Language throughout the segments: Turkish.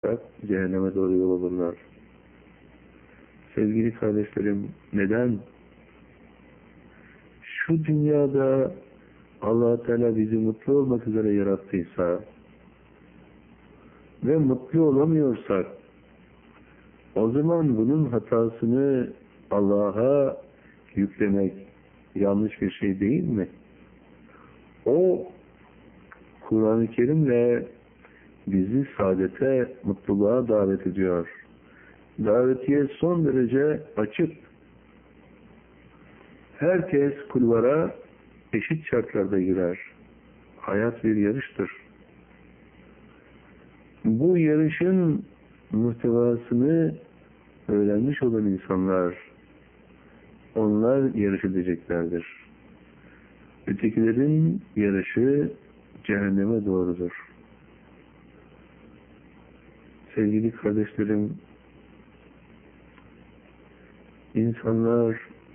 cehenneme doğru yol alırlar. Sevgili kardeşlerim, neden? Şu dünyada Allah Teala bizi mutlu olmak üzere yarattıysa ve mutlu olamıyorsak, o zaman bunun hatasını Allah'a yüklemek yanlış bir şey değil mi? O Kur'an-ı Kerim'le bizi saadete, mutluluğa davet ediyor. Davetiye son derece açık. Herkes kulvara eşit şartlarda girer. Hayat bir yarıştır. Bu yarışın muhtevasını öğrenmiş olan insanlar, onlar yarış edeceklerdir. Ötekilerin yarışı cehenneme doğrudur. Sevgili kardeşlerim, insanlar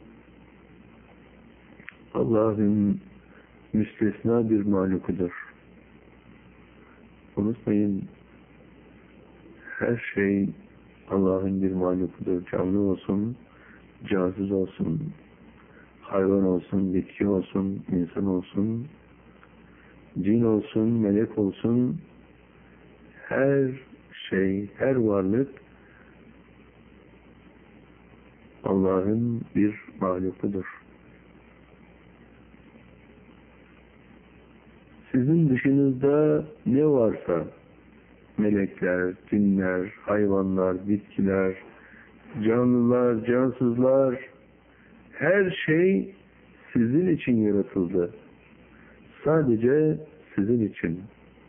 Allah'ın müstesna bir mahlukudur. Unutmayın, her şey Allah'ın bir mahlukudur. Canlı olsun, cansız olsun, hayvan olsun, bitki olsun, insan olsun, cin olsun, melek olsun, her şey, her varlık Allah'ın bir mahlukudur. Sizin dışınızda ne varsa, melekler, cinler, hayvanlar, bitkiler, canlılar, cansızlar, her şey sizin için yaratıldı. Sadece sizin için.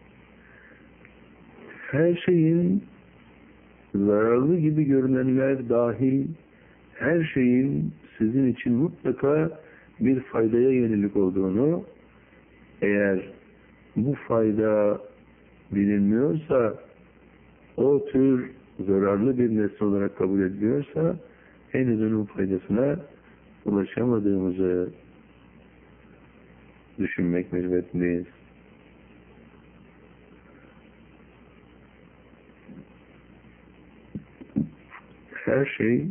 Her şeyin zararlı gibi görünenler dahil, her şeyin sizin için mutlaka bir faydaya yönelik olduğunu, eğer bu fayda bilinmiyorsa, o tür zararlı bir nesne olarak kabul ediliyorsa, henüz onun faydasına ulaşamadığımızı düşünmek mecburiyetindeyiz. Her şey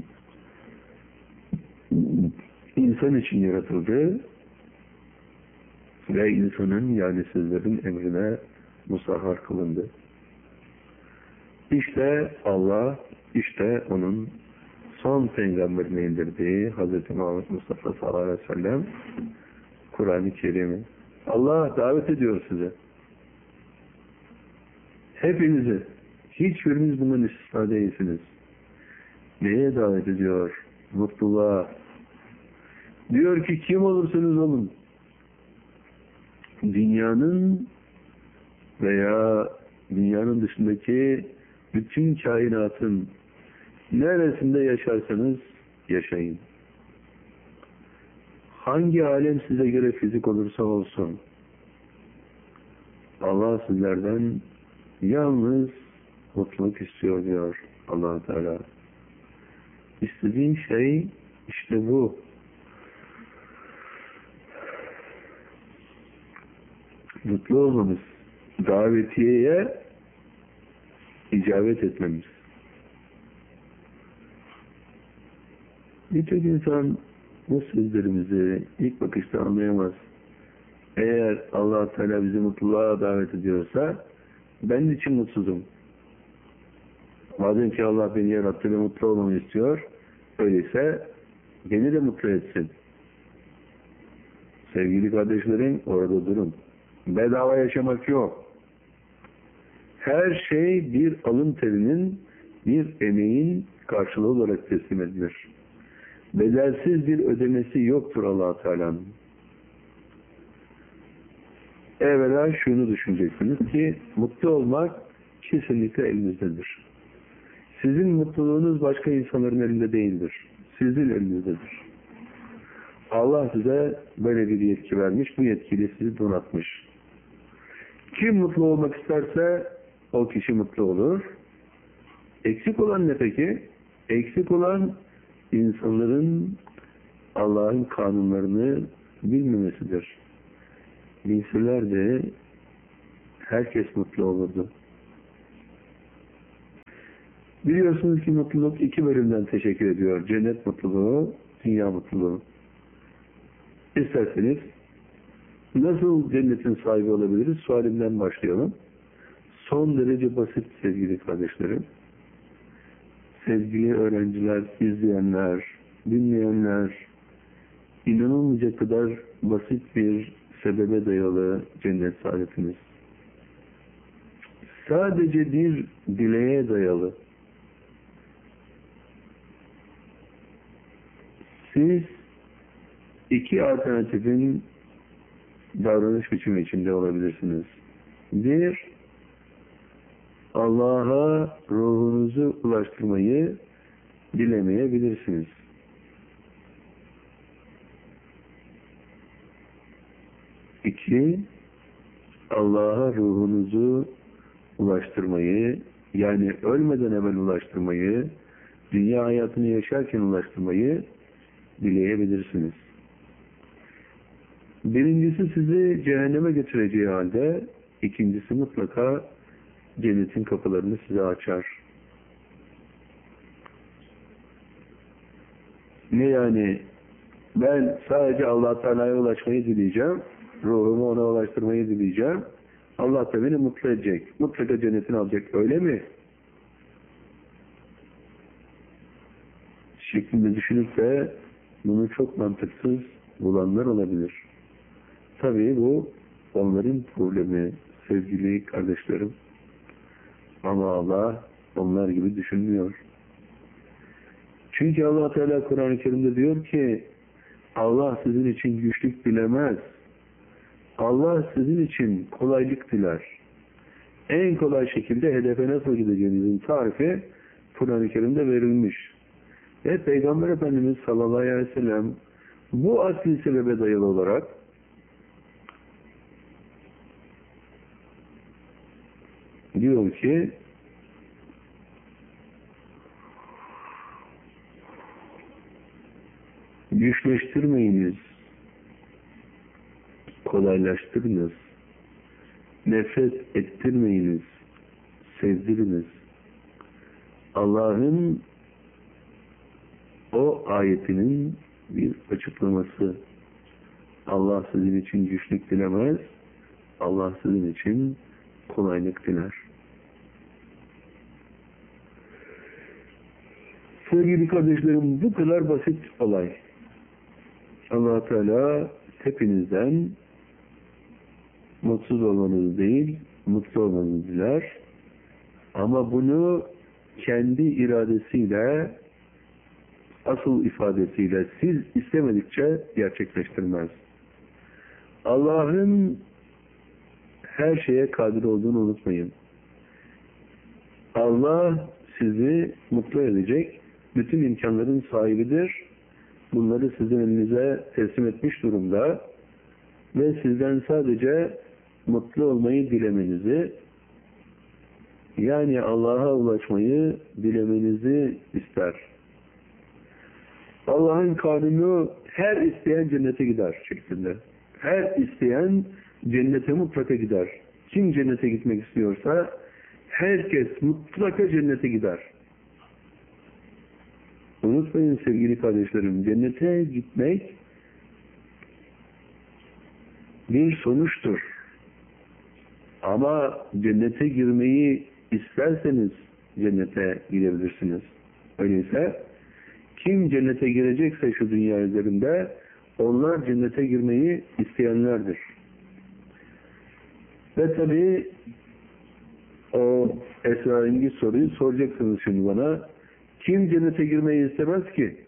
insan için yaratıldı ve insanın, yani sizlerin emrine musahhar kılındı. İşte Allah, işte onun son peygamberine indirdiği Hz. Muhammed Mustafa sallallahu aleyhi ve sellem Kur'an-ı Kerim'i. Allah davet ediyor size. Hepinizi, hiçbiriniz bundan istisna değilsiniz. Neye davet ediyor? Mutluluğa. Diyor ki kim olursanız olun, dünyanın veya dünyanın dışındaki bütün kainatın neresinde yaşarsanız yaşayın. Hangi alem size göre fizik olursa olsun, Allah sizlerden yalnız mutluluk istiyor diyor Allah Teala. İstediğin şey işte bu. Mutlu olmamız, davetiyeye icabet etmemiz. Birçok insan bu sözlerimizi ilk bakışta anlayamaz. Eğer Allah Teala bizi mutluluğa davet ediyorsa, ben için mutsuzum. Madem ki Allah beni yarattı ve mutlu olmamı istiyor, öyleyse beni de mutlu etsin. Sevgili kardeşlerim, orada durun. Bedava yaşamak yok. Her şey bir alın terinin, bir emeğin karşılığı olarak teslim edilir. Bedelsiz bir ödemesi yoktur Allah Teala'nın. Evvela şunu düşüneceksiniz ki mutlu olmak kesinlikle elinizdedir. Sizin mutluluğunuz başka insanların elinde değildir. Sizin elinizdedir. Allah size böyle bir yetki vermiş, bu yetkiyle sizi donatmış. Kim mutlu olmak isterse o kişi mutlu olur. Eksik olan ne peki? Eksik olan insanların Allah'ın kanunlarını bilmemesidir. Bilselerdi herkes mutlu olurdu. Biliyorsunuz ki mutluluk iki bölümden teşekkür ediyor. Cennet mutluluğu, dünya mutluluğu. İsterseniz nasıl cennetin sahibi olabiliriz? Sualimden başlayalım. Son derece basit sevgili kardeşlerim. Sevgili öğrenciler, izleyenler, dinleyenler, inanılmayacak kadar basit bir sebebe dayalı cennet saadetiniz. Sadece bir dileğe dayalı. Siz iki alternatifin davranış biçimi içinde olabilirsiniz. Bir, Allah'a ruhunuzu ulaştırmayı dilemeyebilirsiniz. İki, Allah'a ruhunuzu ulaştırmayı, yani ölmeden evvel ulaştırmayı, dünya hayatını yaşarken ulaştırmayı dileyebilirsiniz. Birincisi sizi cehenneme götüreceği halde, ikincisi mutlaka cennetin kapılarını size açar. Ne yani? Ben sadece Allah Teala'ya ulaşmayı dileyeceğim, ruhumu ona ulaştırmayı dileyeceğim. Allah da beni mutlu edecek. Mutlaka cennetini alacak. Öyle mi? Şeklinde düşünüp de bunu çok mantıksız bulanlar olabilir. Tabii bu onların problemi, sevgili kardeşlerim. Ama Allah onlar gibi düşünmüyor. Çünkü Allah Teala Kur'an-ı Kerim'de diyor ki Allah sizin için güçlük dilemez. Allah sizin için kolaylık diler. En kolay şekilde hedefe nasıl gideceğinizin tarifi Kur'an-ı Kerim'de verilmiş. Ve Peygamber Efendimiz sallallahu aleyhi ve sellem bu asli sebebe dayalı olarak diyor ki güçleştirmeyiniz, kolaylaştırınız, nefret ettirmeyiniz, sevdiriniz. Allah'ın o ayetinin bir açıklaması. Allah sizin için güçlük dilemez, Allah sizin için kolaylık diler. Sevgili kardeşlerim, bu kadar basit olay. Allah Teala hepinizden mutsuz olmanızı değil, mutlu olmanızı diler. Ama bunu kendi iradesiyle, asıl ifadesiyle siz istemedikçe gerçekleştirmez. Allah'ın her şeye kadir olduğunu unutmayın. Allah sizi mutlu edecek bütün imkanların sahibidir. Bunları sizin elinize teslim etmiş durumda ve sizden sadece mutlu olmayı dilemenizi, yani Allah'a ulaşmayı dilemenizi ister. Allah'ın kanunu her isteyen cennete gider şeklinde. Her isteyen cennete mutlaka gider. Kim cennete gitmek istiyorsa herkes mutlaka cennete gider. Unutmayın sevgili kardeşlerim, cennete gitmek bir sonuçtur. Ama cennete girmeyi isterseniz cennete gidebilirsiniz. Öyleyse kim cennete girecekse şu dünya üzerinde onlar cennete girmeyi isteyenlerdir. Ve tabii o esrarengiz soruyu soracaksınız şimdi bana. Kim cennete girmeyi istemez ki?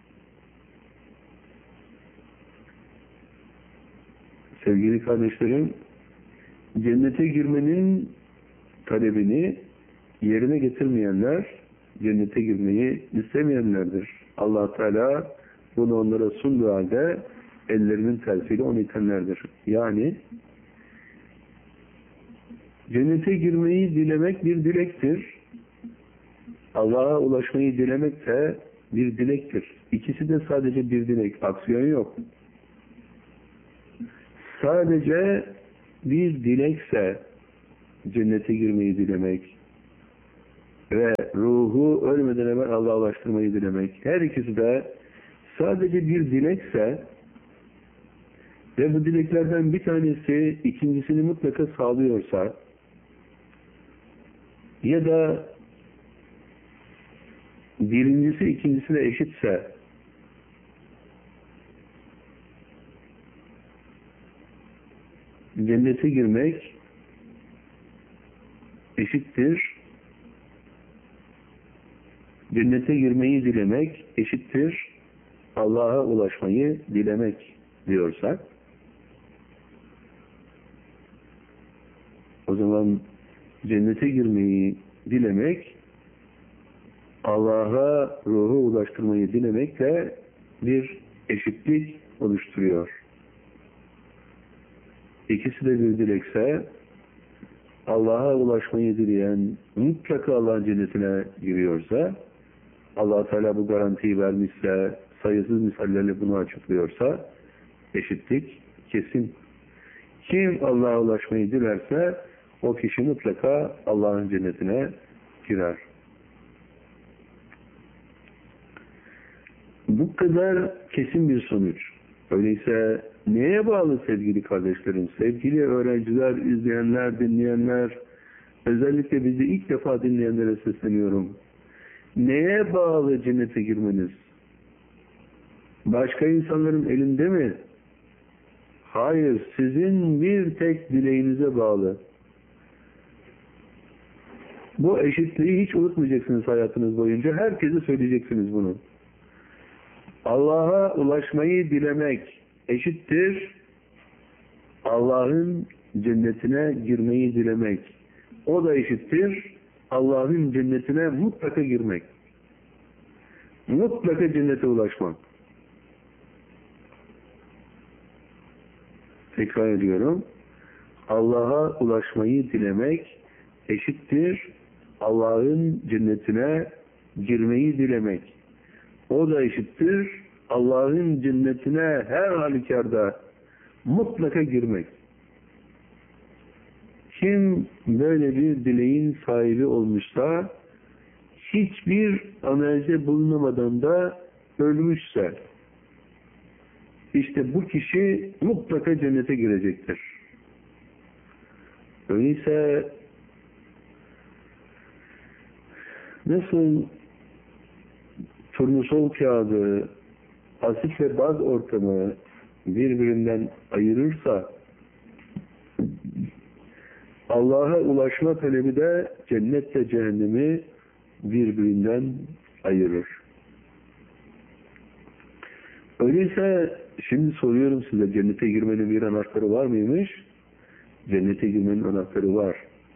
Sevgili kardeşlerim, cennete girmenin talebini yerine getirmeyenler, cennete girmeyi istemeyenlerdir. Allah Teala bunu onlara sunduğu halde ellerinin tersiyle onu itenlerdir. Yani cennete girmeyi dilemek bir dilektir. Allah'a ulaşmayı dilemek de bir dilektir. İkisi de sadece bir dilek, aksiyon yok. Sadece bir dilekse cennete girmeyi dilemek ve ruhu ölmeden evvel Allah'a ulaştırmayı dilemek. Her ikisi de sadece bir dilekse ve bu dileklerden bir tanesi ikincisini mutlaka sağlıyorsa ya da birincisi ikincisine eşitse cennete girmek eşittir. Cennete girmeyi dilemek eşittir. Allah'a ulaşmayı dilemek diyorsak o zaman cennete girmeyi dilemek Allah'a ruhu ulaştırmayı dilemekle bir eşitlik oluşturuyor. İkisi de bir dilekse Allah'a ulaşmayı dileyen mutlaka Allah'ın cennetine giriyorsa, Allah Teala bu garantiyi vermişse, sayısız misallerle bunu açıklıyorsa eşitlik kesin. Kim Allah'a ulaşmayı dilerse o kişi mutlaka Allah'ın cennetine girer. Bu kadar kesin bir sonuç. Öyleyse neye bağlı sevgili kardeşlerim, sevgili öğrenciler, izleyenler, dinleyenler, özellikle bizi ilk defa dinleyenlere sesleniyorum. Neye bağlı cennete girmeniz? Başka insanların elinde mi? Hayır, sizin bir tek dileğinize bağlı. Bu eşitliği hiç unutmayacaksınız hayatınız boyunca. Herkese söyleyeceksiniz bunu. Allah'a ulaşmayı dilemek eşittir. Allah'ın cennetine girmeyi dilemek. O da eşittir. Allah'ın cennetine mutlaka girmek. Mutlaka cennete ulaşmak. Tekrar ediyorum. Allah'a ulaşmayı dilemek eşittir. Allah'ın cennetine girmeyi dilemek. O da eşittir. Allah'ın cennetine her halükarda mutlaka girmek. Kim böyle bir dileğin sahibi olmuşsa, hiçbir amelce bulunamadan da ölmüşse, işte bu kişi mutlaka cennete girecektir. Öyleyse nasıl turnusol kağıdı, asit ve baz ortamı birbirinden ayırırsa, Allah'a ulaşma talebi de cennetle cehennemi birbirinden ayırır. Öyleyse şimdi soruyorum size, cennete girmenin bir anahtarı var mıymış? Cennete girmenin anahtarı var.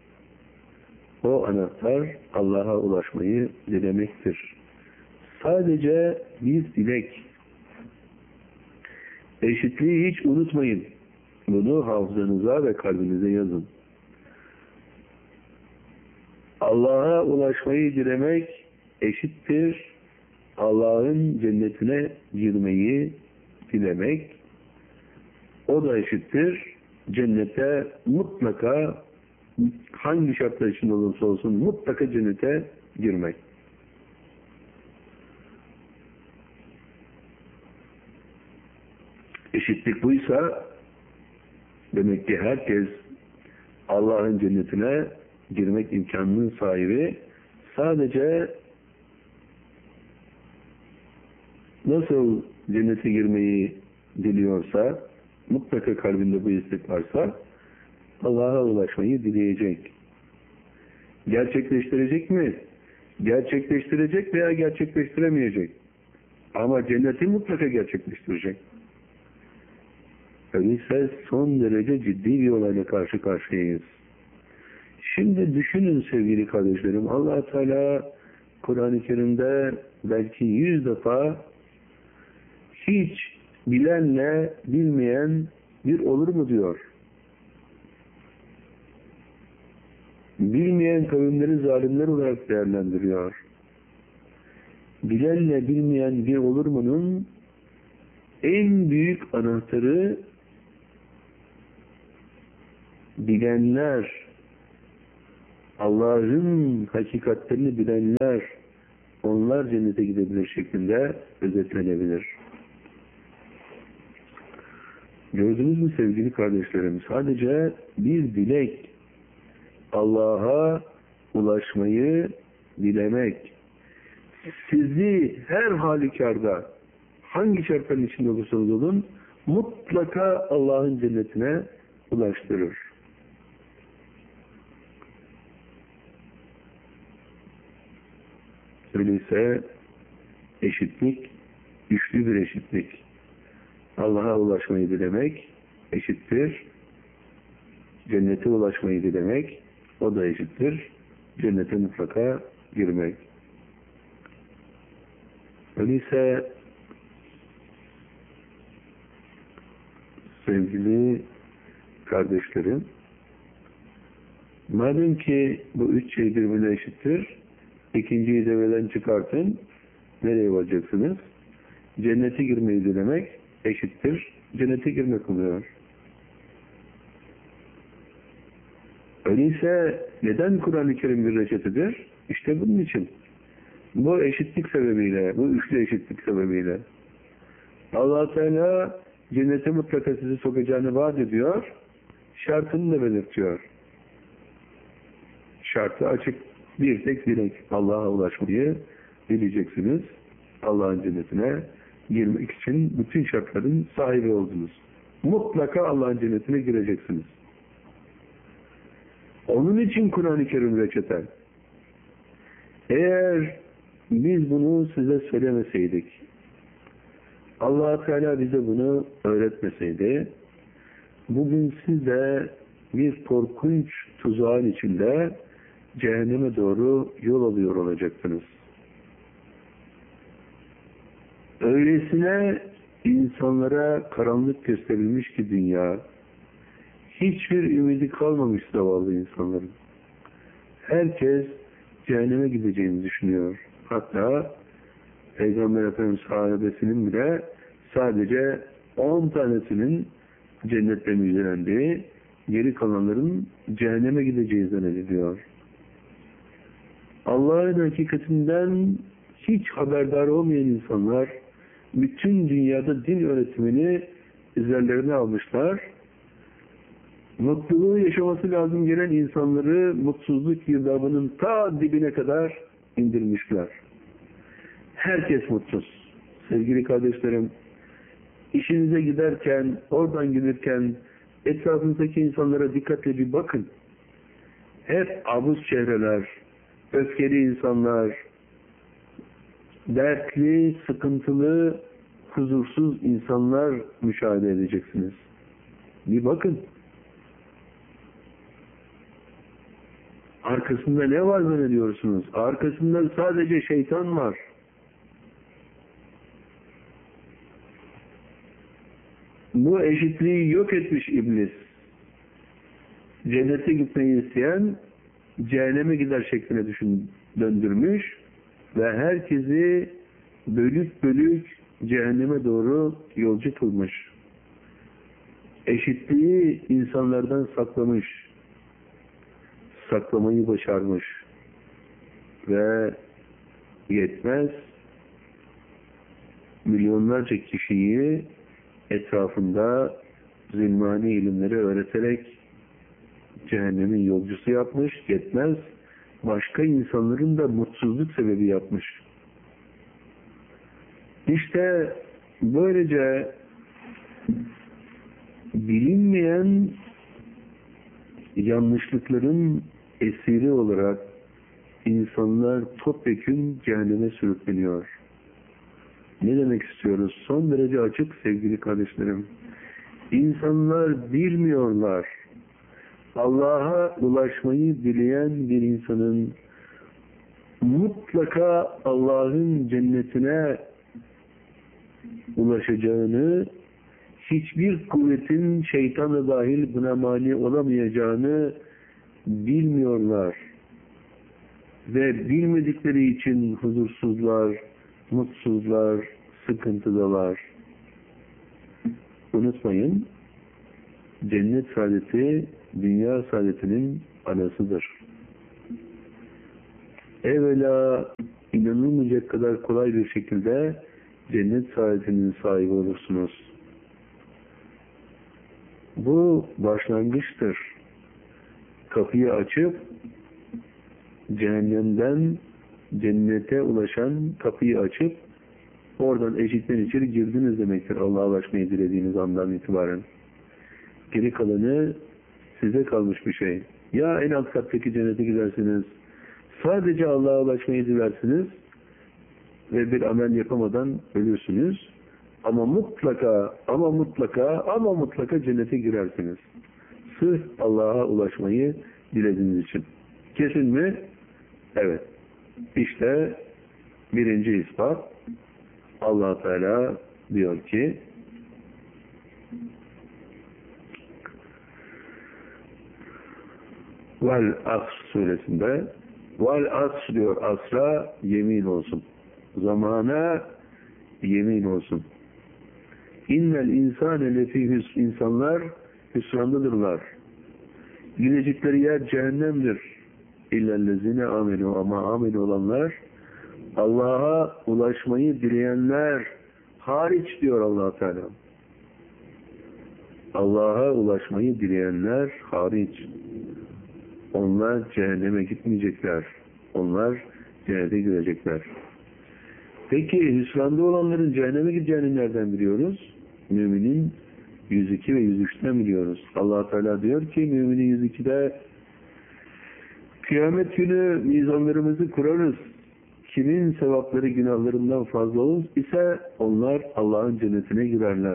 O anahtar Allah'a ulaşmayı dilemektir. Sadece bir dilek. Eşitliği hiç unutmayın. Bunu hafızanıza ve kalbinize yazın. Allah'a ulaşmayı dilemek eşittir. Allah'ın cennetine girmeyi dilemek. O da eşittir. Cennete mutlaka, hangi şartlar için olursa olsun, mutlaka cennete girmek. Eşitlik buysa demek ki herkes Allah'ın cennetine girmek imkanının sahibi. Sadece nasıl cennete girmeyi diliyorsa, mutlaka kalbinde bu istek varsa Allah'a ulaşmayı dileyecek. Gerçekleştirecek mi? Gerçekleştirecek veya gerçekleştiremeyecek. Ama cenneti mutlaka gerçekleştirecek. Öyleyse son derece ciddi bir olayla karşı karşıyayız. Şimdi düşünün sevgili kardeşlerim, Allah Teala Kur'an-ı Kerim'de belki 100 defa hiç bilenle bilmeyen bir olur mu diyor. Bilmeyen kavimleri zalimler olarak değerlendiriyor. Bilenle bilmeyen bir olur mu'nun en büyük anahtarı bilenler, Allah'ın hakikatlerini bilenler, onlar cennete gidebilir şeklinde özetlenebilir. Gördünüz mü sevgili kardeşlerim? Sadece bir dilek, Allah'a ulaşmayı dilemek, sizi her halükarda, hangi şartların içinde olursanız olun, mutlaka Allah'ın cennetine ulaştırır. Öyleyse eşitlik, güçlü bir eşitlik. Allah'a ulaşmayı dilemek eşittir. Cennete ulaşmayı dilemek, o da eşittir. Cennete mutlaka girmek. Öyleyse sevgili kardeşlerim, madem ki bu üç şey birbirine eşittir, ikinciyi devreden çıkartın, nereye varacaksınız? Cennete girmeyi dilemek eşittir. Cennete girmek oluyor. Öyleyse neden Kur'an-ı Kerim bir reçetedir? İşte bunun için. Bu eşitlik sebebiyle, bu üçlü eşitlik sebebiyle. Allah Teala cennete mutlaka sizi sokacağını vaat ediyor, şartını da belirtiyor. Şartı açık, bir tek dilek. Allah'a ulaşmayı dileyeceksiniz. Allah'ın cennetine girmek için bütün şartların sahibi oldunuz. Mutlaka Allah'ın cennetine gireceksiniz. Onun için Kur'an-ı Kerim reçete. Eğer biz bunu size söylemeseydik, Allah Teala bize bunu öğretmeseydi, bugün siz de bir korkunç tuzağın içinde cehenneme doğru yol alıyor olacaktınız. Öylesine insanlara karanlık gösterilmiş ki dünya, hiçbir ümidi kalmamış zavallı insanların. Herkes cehenneme gideceğini düşünüyor. Hatta Peygamber Efendimiz sahabesinin bile sadece 10 tanesinin cennette müjdelendiği, geri kalanların cehenneme gideceği zannediliyor. Allah'ın hakikatinden hiç haberdar olmayan insanlar bütün dünyada din öğretimini üzerlerine almışlar. Mutluluğu yaşaması lazım gelen insanları mutsuzluk girdabının ta dibine kadar indirmişler. Herkes mutsuz. Sevgili kardeşlerim, işinize giderken, oradan gelirken etrafınızdaki insanlara dikkatle bir bakın. Hep abuz çehreler, öfkeli insanlar, dertli, sıkıntılı, huzursuz insanlar müşahede edeceksiniz. Bir bakın. Arkasında ne var zannediyorsunuz? Arkasında sadece şeytan var. Bu eşitliği yok etmiş iblis. Cennete gitmeyi isteyen cehenneme gider şekline döndürmüş ve herkesi bölük bölük cehenneme doğru yolcu kılmış. Eşitliği insanlardan saklamış. Saklamayı başarmış. Ve yetmez, milyonlarca kişiyi etrafında zilmani ilimleri öğreterek cehennemin yolcusu yapmış, yetmez, başka insanların da mutsuzluk sebebi yapmış. İşte böylece bilinmeyen yanlışlıkların esiri olarak insanlar topyekün cehenneme sürükleniyor. Ne demek istiyoruz? Son derece açık sevgili kardeşlerim. İnsanlar bilmiyorlar. Allah'a ulaşmayı dileyen bir insanın mutlaka Allah'ın cennetine ulaşacağını, hiçbir kuvvetin şeytanla dahil buna mani olamayacağını bilmiyorlar. Ve bilmedikleri için huzursuzlar, mutsuzlar, sıkıntıdalar. Unutmayın, cennet saadeti dünya saadetinin anasıdır. Evvela inanılmayacak kadar kolay bir şekilde cennet saadetinin sahibi olursunuz. Bu başlangıçtır. Kapıyı açıp cehennemden cennete ulaşan kapıyı açıp oradan eşikten içeri girdiniz demektir Allah'a ulaşmayı dilediğiniz andan itibaren. Geri kalanı size kalmış bir şey. Ya en alt kattaki cennete gidersiniz, sadece Allah'a ulaşmayı dilersiniz ve bir amel yapamadan ölürsünüz. Ama mutlaka cennete girersiniz. Sırf Allah'a ulaşmayı dilediğiniz için. Kesin mi? Evet. İşte birinci ispat. Allah Teala diyor ki Vel Asr suresinde Vel Asr diyor, asra yemin olsun. Zamana yemin olsun. İnnel insane lefî hüsn, insanlar hüsrandadırlar. Gidecekleri yer cehennemdir. İllellezine amenu, ama amin olanlar, Allah'a ulaşmayı dileyenler hariç diyor Allah Teala. Allah'a ulaşmayı dileyenler hariç. Onlar cehenneme gitmeyecekler. Onlar cennete girecekler. Peki hüsranda olanların cehenneme gideceğini nereden biliyoruz? Müminin 102 ve 103'ten biliyoruz. Allah Teala diyor ki müminin 102'de kıyamet günü mizanlarımızı kurarız. Kimin sevapları günahlarından fazla olur ise onlar Allah'ın cennetine girerler.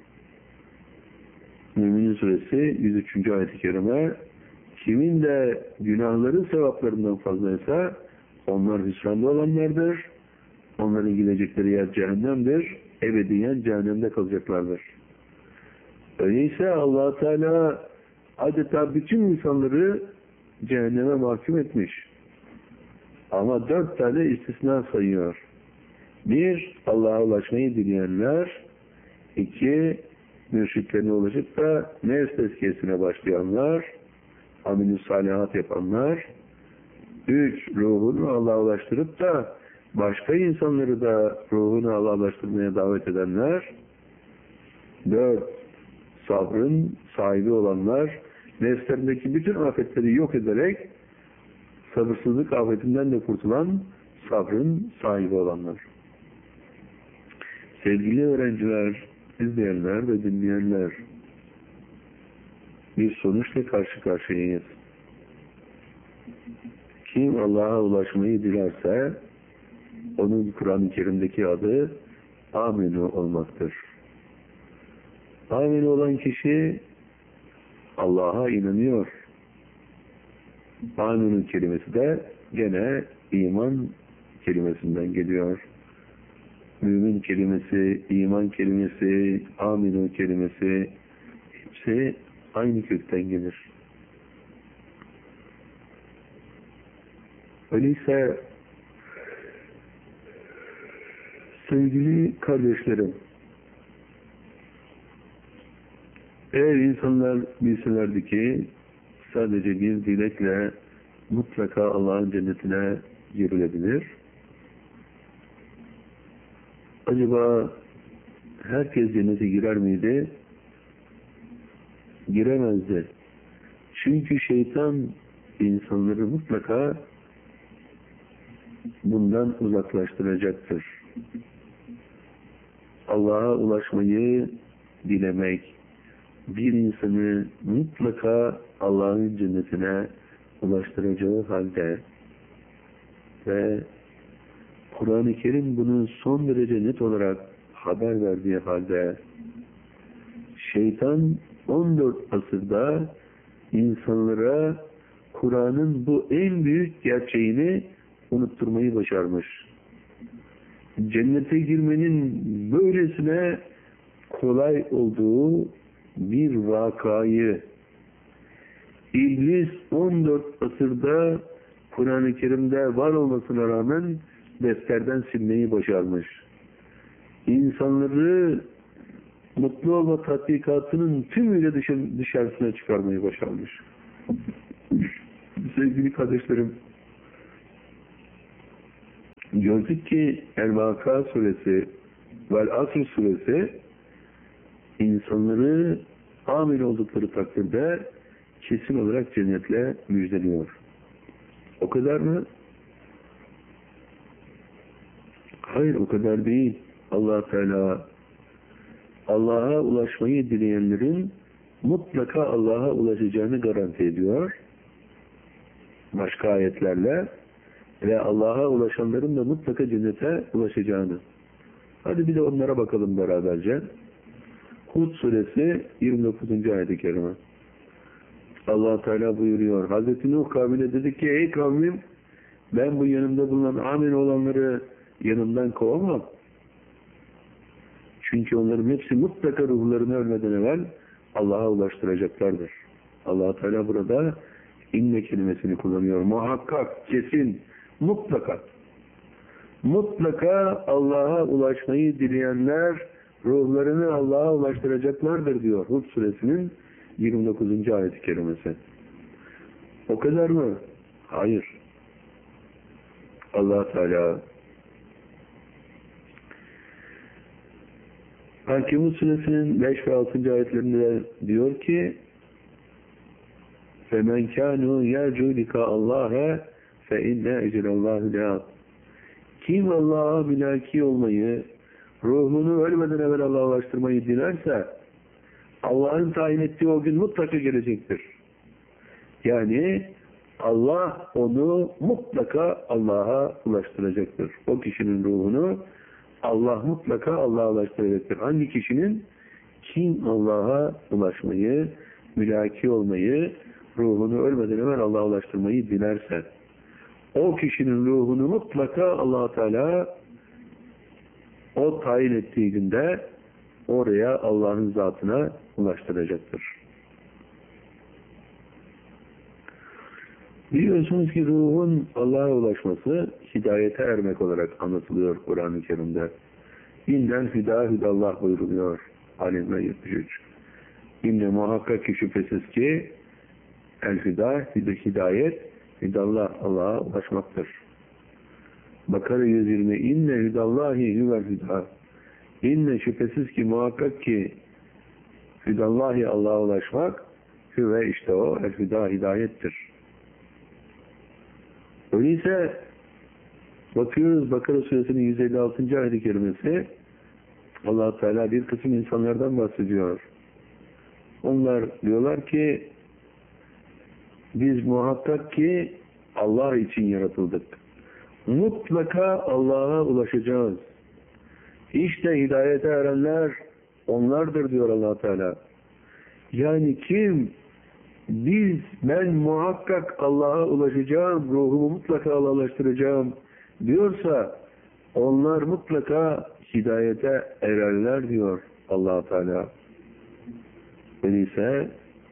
Müminin suresi 103. ayet-i kerime, kimin de günahları sevaplarından fazlaysa onlar hüsranda olanlardır. Onların gidecekleri yer cehennemdir. Ebediyen cehennemde kalacaklardır. Öyleyse Allah Teala adeta bütün insanları cehenneme mahkum etmiş. Ama 4 tane istisna sayıyor. 1. Allah'a ulaşmayı dileyenler. 2. Mürşitlerine ulaşıp da nefs tezkiyesine başlayanlar. Amel-i salihat yapanlar. 3. Ruhunu Allah'a ulaştırıp da başka insanları da ruhunu Allah'a ulaştırmaya davet edenler. 4. Sabrın sahibi olanlar. Nefslerindeki bütün afetleri yok ederek sabırsızlık afetinden de kurtulan sabrın sahibi olanlar. Sevgili öğrenciler, izleyenler ve dinleyenler, bir sonuçla karşı karşıyayız. Kim Allah'a ulaşmayı dilerse onun Kur'an-ı Kerim'deki adı Aminu olmaktır. Aminu olan kişi Allah'a inanıyor. Aminu kelimesi de gene iman kelimesinden geliyor. Mümin kelimesi, iman kelimesi, aminu kelimesi hepsi aynı kökten gelir. Öyleyse sevgili kardeşlerim, eğer insanlar bilselerdi ki sadece bir dilekle mutlaka Allah'ın cennetine girilebilir, acaba herkes cennete girer miydi? Giremezdi. Çünkü şeytan insanları mutlaka bundan uzaklaştıracaktır. Allah'a ulaşmayı dilemek bir insanı mutlaka Allah'ın cennetine ulaştıracağı halde ve Kur'an-ı Kerim bunu son derece net olarak haber verdiği halde şeytan 14 asırda insanlara Kur'an'ın bu en büyük gerçeğini unutturmayı başarmış. Cennete girmenin böylesine kolay olduğu bir vakayı İblis 14 asırda Kur'an-ı Kerim'de var olmasına rağmen defterden silmeyi başarmış. İnsanları mutlu olma tatbikatının tümüyle dışarısına çıkarmayı başarmış. Sevgili kardeşlerim, Gördük ki El-Vaka suresi ve Asr suresi insanları amil oldukları takdirde kesin olarak cennetle müjdeliyor. O kadar mı? Hayır, o kadar değil. Allah Teala Allah'a ulaşmayı dileyenlerin mutlaka Allah'a ulaşacağını garanti ediyor. Başka ayetlerle ve Allah'a ulaşanların da mutlaka cennete ulaşacağını. Hadi bir de onlara bakalım beraberce. Hud suresi 29. ayet-i kerime. Allah Teala buyuruyor. Hazreti Nuh kavmine dedi ki, ey kavmim, ben bu yanımda bulunan amin olanları yanımdan kovamam. Çünkü onların hepsi mutlaka ruhlarını ölmeden evvel Allah'a ulaştıracaklardır. Allah Teala burada inne kelimesini kullanıyor. Muhakkak, kesin, mutlaka. Mutlaka Allah'a ulaşmayı dileyenler ruhlarını Allah'a ulaştıracaklardır diyor Hud suresinin 29. ayet-i kerimesi. O kadar mı? Hayır. Allah Teala Ankebut suresinin 5 ve 6. ayetlerinde diyor ki فَمَنْ كَانُوا يَرْجُوا لِكَاءَ اللّٰهَ فَاِنَّ اَجْرَ اللّٰهِ لَا. Kim Allah'a mülaki olmayı, ruhunu ölmeden evvel Allah'a ulaştırmayı dilerse, Allah'ın tayin ettiği o gün mutlaka gelecektir. Yani Allah onu mutlaka Allah'a ulaştıracaktır. O kişinin ruhunu Allah mutlaka Allah'a ulaştıracaktır. Hangi kişinin? Kim Allah'a ulaşmayı, mülaki olmayı, ruhunu ölmeden evvel Allah'a ulaştırmayı dilerse, o kişinin ruhunu mutlaka Allah Teala o tayin ettiği günde oraya Allah'ın zatına ulaştıracaktır. Biliyorsunuz ki ruhun Allah'a ulaşması hidayete ermek olarak anlatılıyor Kur'an-ı Kerim'de. İnden hüda hüdallah buyuruluyor. Alim'e 73. İnne muhakkak ki şüphesiz ki el-hüda, hidayet, hüdallah Allah'a ulaşmaktır. Bakara 120. İnne hüdallahi hüvel hüda. İnne şüphesiz ki muhakkak ki hüdallahi Allah'a ulaşmak hüve işte o el-hüda hidayettir. Öyleyse bakıyoruz Bakara suresinin 156. ayet-i kerimesi Allah Teala bir kısım insanlardan bahsediyor. Onlar diyorlar ki biz muhakkak ki Allah için yaratıldık. Mutlaka Allah'a ulaşacağız. İşte hidayete erenler onlardır diyor Allah Teala. Yani kim ben muhakkak Allah'a ulaşacağım, ruhumu mutlaka Allah'a ulaştıracağım diyorsa onlar mutlaka hidayete ererler diyor Allah Teala. Öyleyse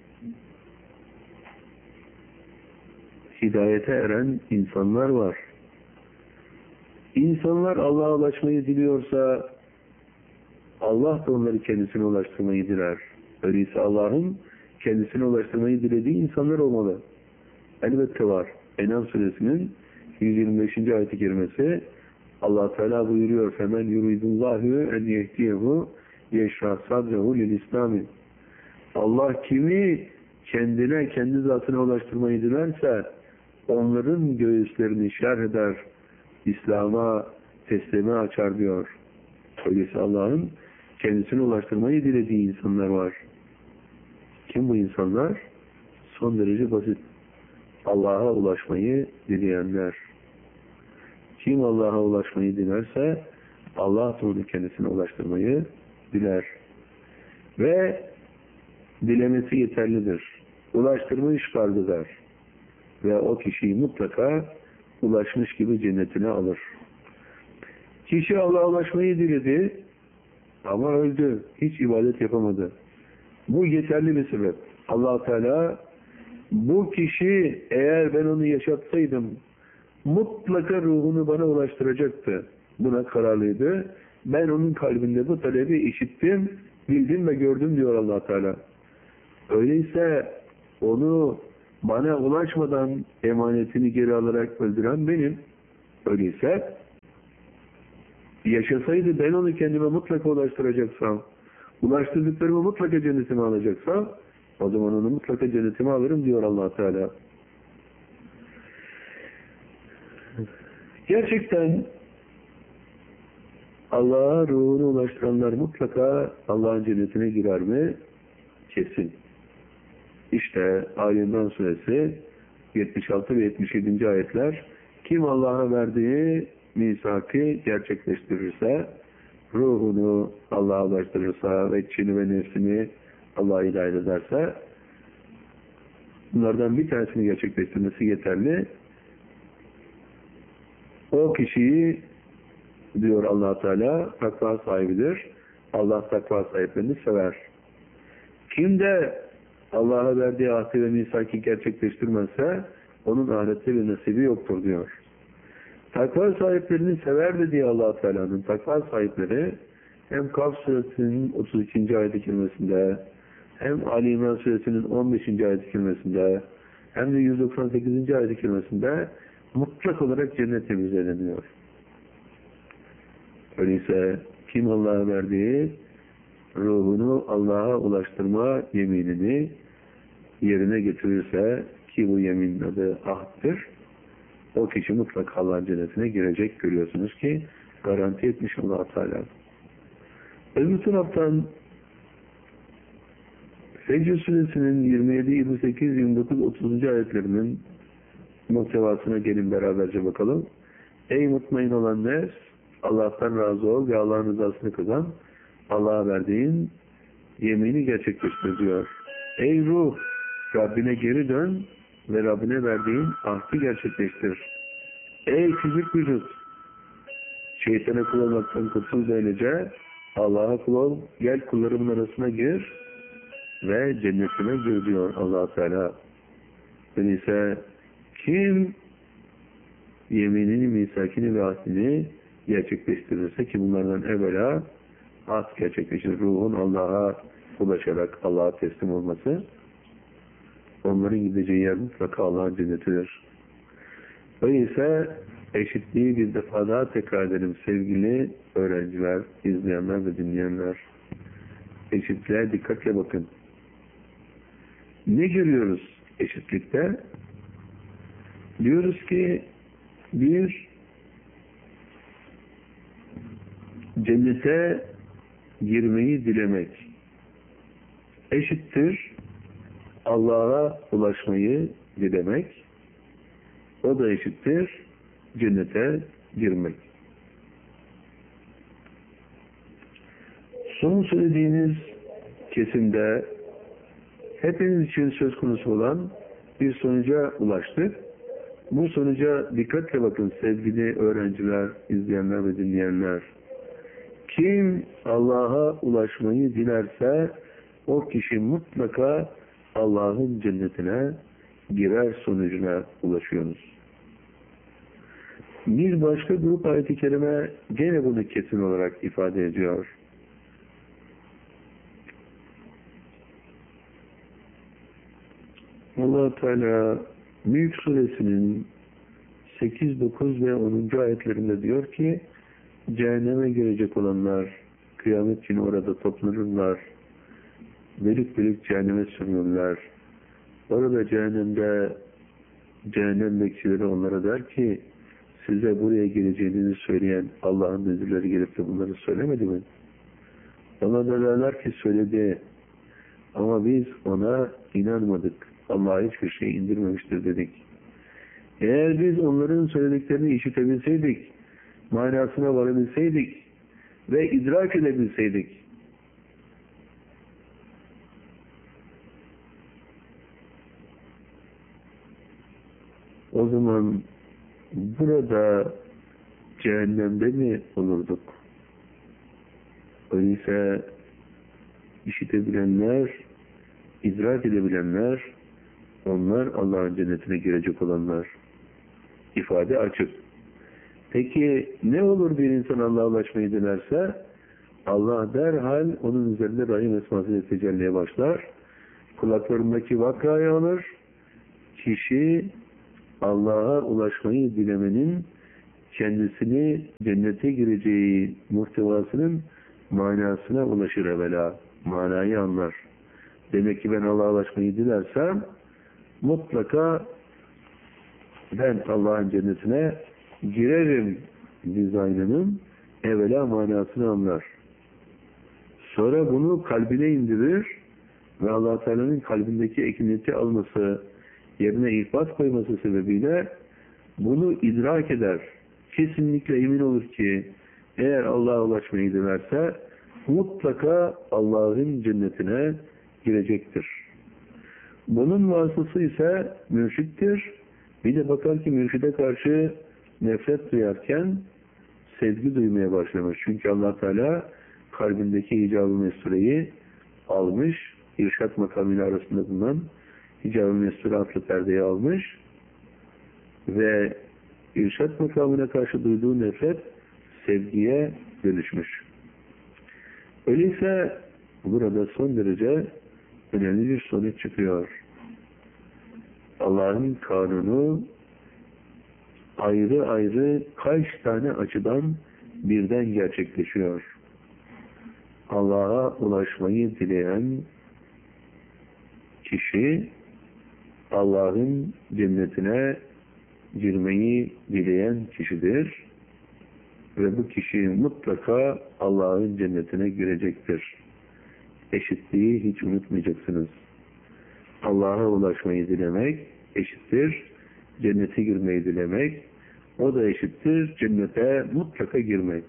hidayete eren insanlar var. İnsanlar Allah'a ulaşmayı diliyorsa Allah da onları kendisine ulaştırmayı diler. Öyleyse Allah'ın kendisine ulaştırmayı dilediği insanlar olmalı. Elbette var. En'am suresinin 125. ayet-i kerimesi Allah Teala buyuruyor: "Femen yuridullahu en yehdiyehu yeşrah sadrehu lil-İslam." Allah kimi kendine, kendi zatına ulaştırmayı dilerse onların göğüslerini şerh eder, İslam'a, teslime açar diyor. Öyleyse Allah'ın kendisine ulaştırmayı dilediği insanlar var. Kim bu insanlar? Son derece basit. Allah'a ulaşmayı dileyenler. Kim Allah'a ulaşmayı dilerse Allah da onu kendisine ulaştırmayı diler. Ve dilemesi yeterlidir. Ulaştırmış farz eder. Ve o kişiyi mutlaka ulaşmış gibi cennetine alır. Kişi Allah'a ulaşmayı diledi ama öldü. Hiç ibadet yapamadı. Bu yeterli bir sebep. Allah Teala bu kişi eğer ben onu yaşatsaydım mutlaka ruhunu bana ulaştıracaktı. Buna kararlıydı. Ben onun kalbinde bu talebi işittim, bildim ve gördüm diyor Allah Teala. Öyleyse onu bana ulaşmadan emanetini geri alarak öldüren benim. Öyleyse yaşasaydı ben onu kendime mutlaka ulaştıracaksam, ulaştırdıklarımı mutlaka cennetime alacaksam, o zaman onu mutlaka cennetime alırım diyor Allah Teala. Gerçekten Allah'a ruhunu ulaştıranlar mutlaka Allah'ın cennetine girer mi? Kesin. İşte Ali İmran suresi 76 ve 77. ayetler, kim Allah'a verdiği misakı gerçekleştirirse, ruhunu Allah'a ulaştırırsa ve içini ve nefsini Allah'a ilah ederse, bunlardan bir tanesini gerçekleştirmesi yeterli. O kişiyi, diyor Allah Teala, takva sahibidir. Allah takva sahiplerini sever. Kim de Allah'a verdiği ahdi ve misaki gerçekleştirmezse onun ahirette bir nasibi yoktur diyor. Takva sahiplerini sever dediği Allah Teala'nın takva sahipleri hem Kaf suresinin 32. ayet-i kerimesinde, hem Ali İmran suresinin 15. ayet-i kerimesinde, hem de 198. ayet-i kerimesinde mutlak olarak cennet temizleniyor. Öyleyse kim Allah'a verdiği ruhunu Allah'a ulaştırma yeminini yerine getirirse, ki bu yeminin adı ahttır, o kişi mutlaka Allah'ın cennetine girecek. Görüyorsunuz ki garanti etmiş Allah Teala. Öbür taraftan Fecr suresinin 27, 28, 29, 30. ayetlerinin muhtevasına gelin beraberce bakalım. Ey mutmain olan nefs, Allah'tan razı ol ve Allah'ın rızasını kazan. Allah'a verdiğin yemini gerçekleştir diyor. Ey ruh, Rabbine geri dön ve Rabbine verdiğin ahdi gerçekleştir. Ey fizik vücut, şeytana kul olmaktan kurtul böylece, Allah'a kul ol, gel kullarımın arasına gir ve cennetine gir diyor Allah Teala. Öyleyse kim yeminini, misakini ve ahdini gerçekleştirirse, ki bunlardan evvela ahd gerçekleşir, ruhun Allah'a ulaşarak Allah'a teslim olması, onların gideceği yer mutlaka Allah'ın cennetidir. Öyleyse eşitliği bir defa daha tekrar edelim sevgili öğrenciler, izleyenler ve dinleyenler. Eşitliğe dikkatle bakın. Ne görüyoruz eşitlikte? Diyoruz ki bir cennete girmeyi dilemek eşittir Allah'a ulaşmayı dilemek, o da eşittir cennete girmek. Son söylediğiniz kesimde hepiniz için söz konusu olan bir sonuca ulaştık. Bu sonuca dikkatle bakın sevgili öğrenciler, izleyenler ve dinleyenler. Kim Allah'a ulaşmayı dilerse o kişi mutlaka Allah'ın cennetine girer sonucuna ulaşıyoruz. Bir başka grup ayet-i kerime gene bunu kesin olarak ifade ediyor. Allah Teala Mülk suresinin 8, 9 ve 10. ayetlerinde diyor ki, cehenneme girecek olanlar kıyamet günü orada toplanırlar, bölük bölük cehenneme sürülürler. Orada cehennemde cehennem bekçileri onlara der ki, size buraya geleceğinizi söyleyen Allah'ın nezirleri gelip de bunları söylemedi mi? Ona da derler ki söyledi ama biz ona inanmadık. Allah hiçbir şey indirmemiştir dedik. Eğer biz onların söylediklerini işitebilseydik, manasına varabilseydik ve idrak edebilseydik, o zaman burada cehennemde mi olurduk? Öyleyse işitebilenler, idrak edebilenler, onlar Allah'ın cennetine girecek olanlar. İfade açık. Peki ne olur bir insan Allah'a ulaşmayı dilerse? Allah derhal onun üzerinde Rahim esmasıyla tecelliye başlar. Kulaklarındaki vakayı alır. Kişi Allah'a ulaşmayı dilemenin kendisini cennete gireceği muhtevasının manasına ulaşır evvela. Manayı anlar. Demek ki ben Allah'a ulaşmayı dilersem mutlaka ben Allah'ın cennetine girerim dizaynının evvela manasını anlar. Sonra bunu kalbine indirir ve Allah Teala'nın kalbindeki ekineti alması, yerine ihbat koyması sebebiyle bunu idrak eder. Kesinlikle emin olur ki eğer Allah'a ulaşmayı dilerse mutlaka Allah'ın cennetine girecektir. Bunun vasıtası ise mürşittir. Bir de bakar ki mürşide karşı nefret duyarken sevgi duymaya başlamış. Çünkü Allah Teala kalbindeki hicab-ı mesureyi almış, irşat makamıyla arasında bulunan hicab-ı mesure adlı perdeyi almış ve irşat makamına karşı duyduğu nefret sevgiye dönüşmüş. Öyleyse burada son derece önemli bir sonuç çıkıyor. Allah'ın kanunu ayrı ayrı kaç tane açıdan birden gerçekleşiyor. Allah'a ulaşmayı dileyen kişi Allah'ın cennetine girmeyi dileyen kişidir ve bu kişi mutlaka Allah'ın cennetine girecektir. Eşitliği hiç unutmayacaksınız. Allah'a ulaşmayı dilemek eşittir cennete girmeyi dilemek, o da eşittir cennete mutlaka girmek.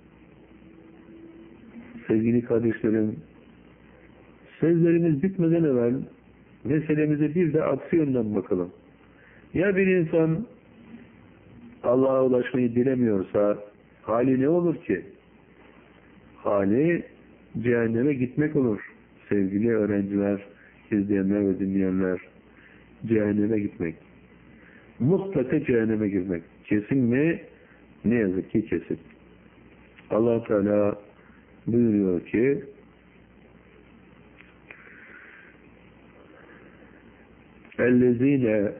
Sevgili kardeşlerim, sözlerimiz bitmeden evvel meselemize bir de aksi yönden bakalım. Ya bir insan Allah'a ulaşmayı dilemiyorsa hali ne olur ki? Hali cehenneme gitmek olur. Sevgili öğrenciler, izleyenler ve dinleyenler, cehenneme gitmek. Mutlaka cehenneme girmek. Kesin mi? Ne yazık ki kesin. Allah Teala buyuruyor ki اَلَّذ۪ينَ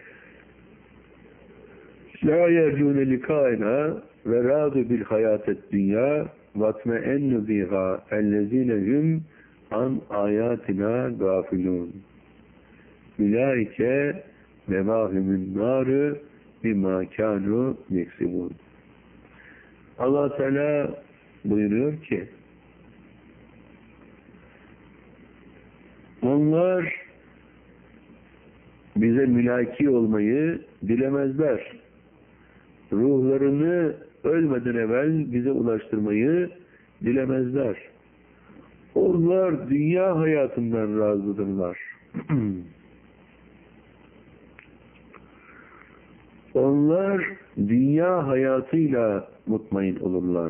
لَا يَرْجُونَ لِقَائِنَا وَرَادُ بِالْحَيَاةِ الدُّنْيَا وَاتْمَئَنُّ بِهَا اَلَّذ۪ينَ هُمْ عَنْ آيَاتِنَا غَافِلُونَ اُولَٰئِكَ مَوَاهِمُ النَّارِ بِمَا كَانُوا يَكْسِبُونَ. Allah Teala buyuruyor ki onlar bize mülaki olmayı dilemezler. Ruhlarını ölmeden evvel bize ulaştırmayı dilemezler. Onlar dünya hayatından razıdırlar. Onlar dünya hayatıyla mutmain olurlar.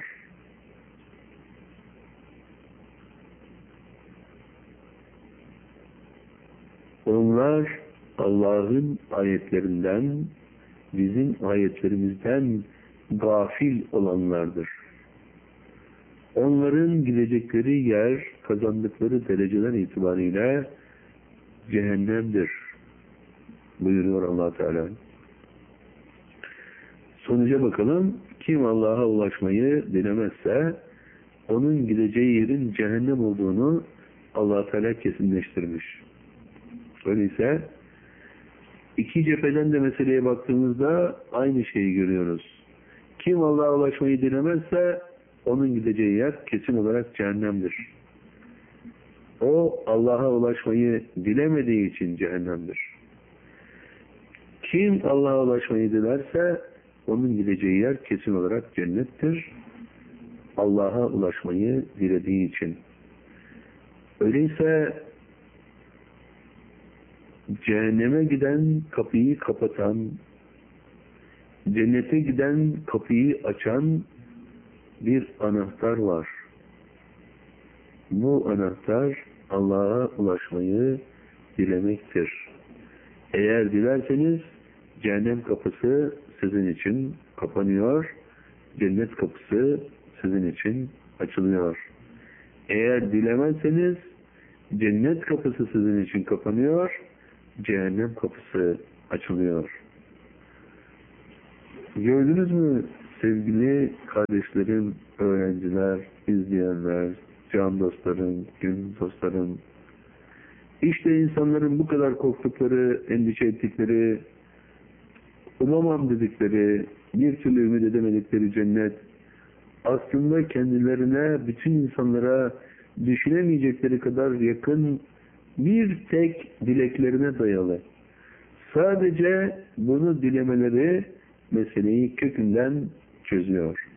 Onlar Allah'ın ayetlerinden, bizim ayetlerimizden gafil olanlardır. Onların gidecekleri yer, kazandıkları dereceler itibariyle cehennemdir buyuruyor Allah Teala. Sonuca bakalım. Kim Allah'a ulaşmayı dilemezse onun gideceği yerin cehennem olduğunu Allah Teala kesinleştirmiş. Öyleyse iki cepheden de meseleye baktığımızda aynı şeyi görüyoruz. Kim Allah'a ulaşmayı dilemezse onun gideceği yer kesin olarak cehennemdir. O Allah'a ulaşmayı dilemediği için cehennemdir. Kim Allah'a ulaşmayı dilerse onun gideceği yer kesin olarak cennettir. Allah'a ulaşmayı dilediği için. Öyleyse cehenneme giden kapıyı kapatan, cennete giden kapıyı açan bir anahtar var. Bu anahtar Allah'a ulaşmayı dilemektir. Eğer dilerseniz cehennem kapısı sizin için kapanıyor, cennet kapısı sizin için açılıyor. Eğer dilemezseniz cennet kapısı sizin için kapanıyor, cehennem kapısı açılıyor. Gördünüz mü Sevgili kardeşlerim, öğrenciler, izleyenler, can dostlarım, gönül dostlarım, işte insanların bu kadar korktukları, endişe ettikleri, umamam dedikleri, bir türlü ümit edemedikleri cennet, aslında kendilerine, bütün insanlara düşünemeyecekleri kadar yakın bir tek dileklerine dayalı. Sadece bunu dilemeleri meseleyi kökünden çözüyor.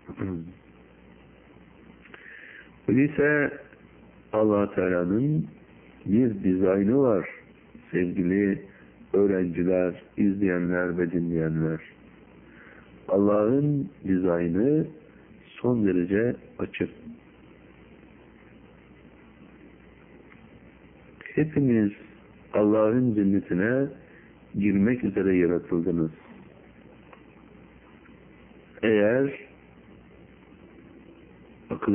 Öyleyse Allah Teala'nın bir dizaynı var sevgili öğrenciler, izleyenler ve dinleyenler. Allah'ın dizaynı son derece açık. Hepiniz Allah'ın cennetine girmek üzere yaratıldınız. Eğer akıl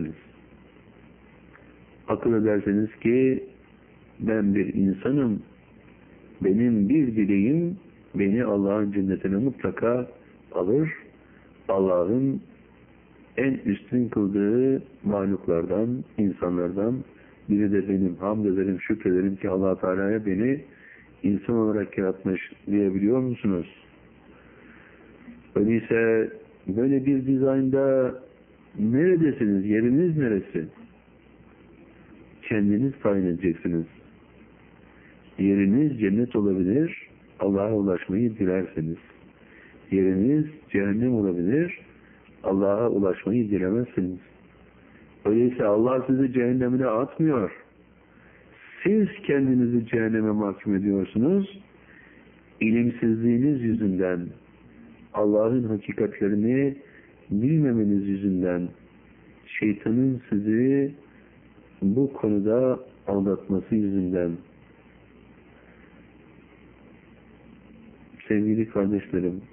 ederseniz ki ben bir insanım, benim bir dileğim beni Allah'ın cennetine mutlaka alır, Allah'ın en üstün kıldığı mahluklardan, insanlardan biri de benim. Hamd ederim, şükrederim ki Allah Teala'ya beni insan olarak yaratmış diyebiliyor musunuz? Öyleyse böyle bir dizaynda neredesiniz? Yeriniz neresi? Kendiniz tayin edeceksiniz. Yeriniz cennet olabilir, Allah'a ulaşmayı dilerseniz. Yeriniz cehennem olabilir, Allah'a ulaşmayı dilemezsiniz. Öyleyse Allah sizi cehennemine atmıyor. Siz kendinizi cehenneme mahkum ediyorsunuz. İlimsizliğiniz yüzünden, Allah'ın hakikatlerini bilmemeniz yüzünden, şeytanın sizi bu konuda aldatması yüzünden. Sevgili kardeşlerim,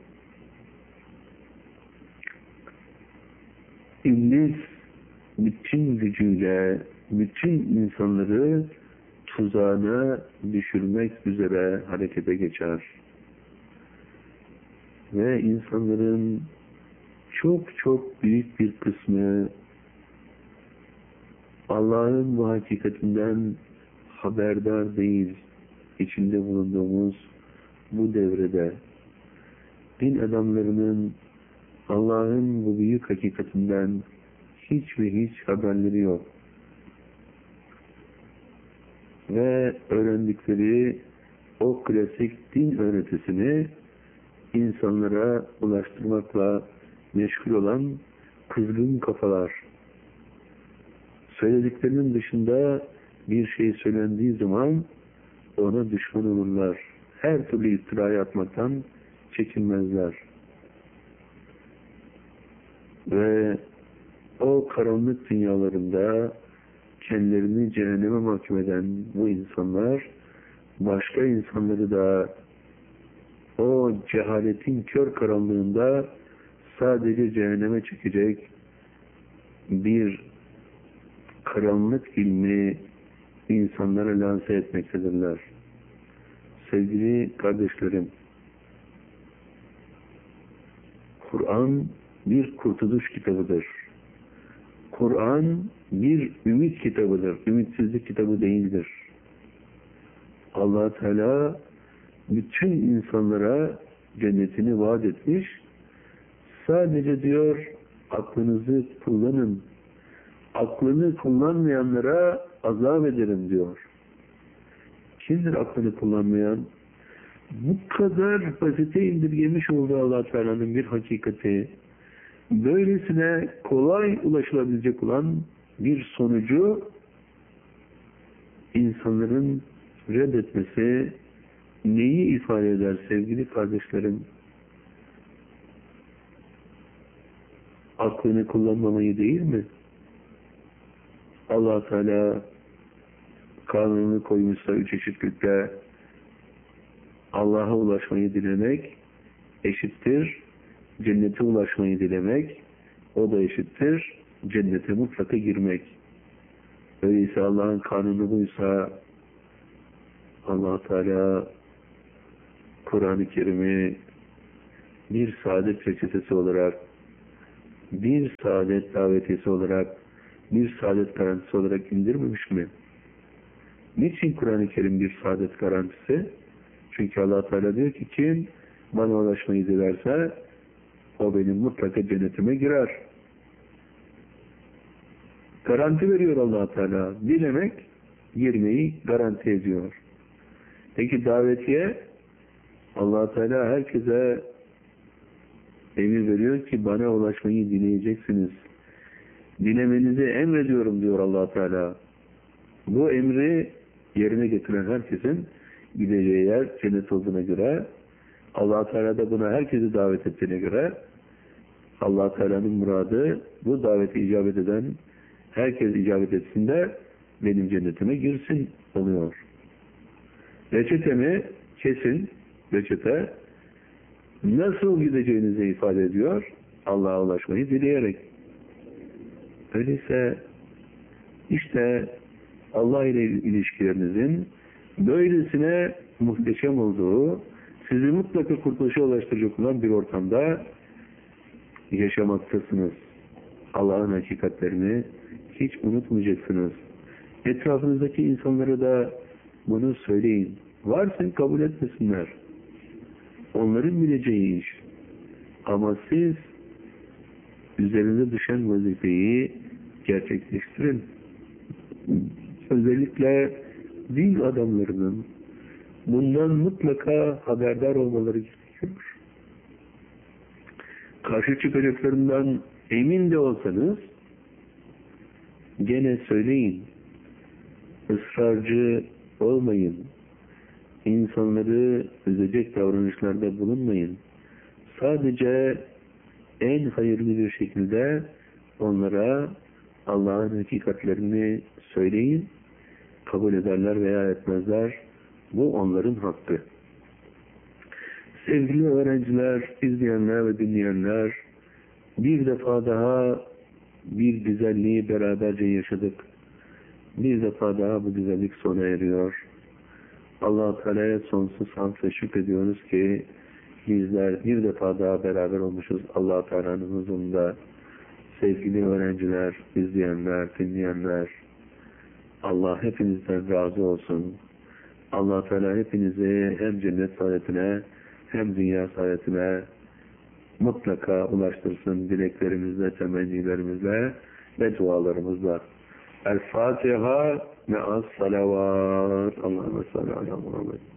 İblis bütün gücüyle bütün insanları tuzağına düşürmek üzere harekete geçer. Ve insanların çok büyük bir kısmı Allah'ın bu hakikatinden haberdar değil. İçinde bulunduğumuz bu devrede din adamlarının Allah'ın bu büyük hakikatinden hiç ve hiç haberleri yok. Ve öğrendikleri o klasik din öğretisini insanlara ulaştırmakla meşgul olan kızgın kafalar. Söylediklerinin dışında bir şey söylendiği zaman ona düşman olurlar. Her türlü iftiraya atmaktan çekinmezler. Ve o karanlık dünyalarında kendilerini cehenneme mahkum eden bu insanlar başka insanları da o cehaletin kör karanlığında sadece cehenneme çekecek bir karanlık ilmi insanlara lanse etmektedirler. Sevgili kardeşlerim, Kur'an bir kurtuluş kitabıdır. Kur'an bir ümit kitabıdır. Ümitsizlik kitabı değildir. Allah Teala bütün insanlara cennetini vaat etmiş. Sadece diyor aklınızı kullanın. Aklını kullanmayanlara azap ederim diyor. Kimdir aklını kullanmayan? Bu kadar basite indirgemiş olduğu Allah Teala'nın bir hakikati, böylesine kolay ulaşılabilecek olan bir sonucu insanların reddetmesi neyi ifade eder sevgili kardeşlerim? Aklını kullanmamayı değil mi? Allah Teala kanunu koymuşsa üç eşitlikle Allah'a ulaşmayı dilemek eşittir cennete ulaşmayı dilemek, o da eşittir cennete mutlaka girmek. Öyleyse Allah'ın kanunu buysa Allah Teala Kur'an-ı Kerim'i bir saadet reçetesi olarak bir saadet davetiyesi olarak, bir saadet garantisi olarak indirmemiş mi? Niçin Kur'an-ı Kerim bir saadet garantisi? Çünkü Allah Teala diyor ki kim bana ulaşmayı dilerse o benim mutlaka cennetime girer. Garanti veriyor Allah Teala. Dilemek girmeyi garanti ediyor. Peki davetiye Allah Teala herkese emir veriyor ki bana ulaşmayı dileyeceksiniz. Dilemenizi emrediyorum diyor Allah Teala. Bu emri yerine getiren herkesin gideceği yer cennet olduğuna göre, Allah Teala da buna herkesi davet ettiğine göre Allah Teala'nın muradı bu davete icabet eden herkes icabet etsin de benim cennetime girsin oluyor. Reçetemi kesin, reçete nasıl gideceğinizi ifade ediyor? Allah'a ulaşmayı dileyerek. Öyleyse işte Allah ile ilişkilerinizin böylesine muhteşem olduğu, sizi mutlaka kurtuluşa ulaştıracak olan bir ortamda yaşamaktasınız. Allah'ın hakikatlerini hiç unutmayacaksınız. Etrafınızdaki insanlara da bunu söyleyin. Varsın kabul etmesinler. Onların bileceği iş. Ama siz üzerinde düşen vazifeyi gerçekleştirin. Özellikle din adamlarının bundan mutlaka haberdar olmaları gerekiyor. Karşı çıkacaklarından emin de olsanız gene söyleyin. Israrcı olmayın. İnsanları üzecek davranışlarda bulunmayın. Sadece en hayırlı bir şekilde onlara Allah'ın hakikatlerini söyleyin. Kabul ederler veya etmezler. Bu onların hakkı. Sevgili öğrenciler, izleyenler ve dinleyenler, bir defa daha bir güzelliği beraberce yaşadık. Bir defa daha bu güzellik sona eriyor. Allah-u Teala'ya sonsuz hamd ve şükrediyoruz ki bizler bir defa daha beraber olmuşuz Allah-u Teala'nın huzurunda. Sevgili öğrenciler, izleyenler, dinleyenler, Allah hepinizden razı olsun. Allah-u Teala hepinizi hem cennet saadetine hem dünya saadetine mutlaka ulaştırsın dileklerimizle, temennilerimizle ve dualarımızla. El-Fatiha me'as salavat. Allahümme salli ala Muhammed.